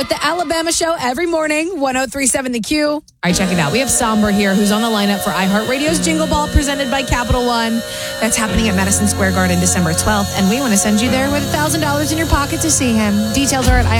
with the Alabama Show every morning, 103.7 The Q. All right, check it out. We have Somber here, who's on the lineup for iHeartRadio's Jingle Ball presented by Capital One. That's happening at Madison Square Garden December 12th, and we want to send you there with $1,000 in your pocket to see him. Details are at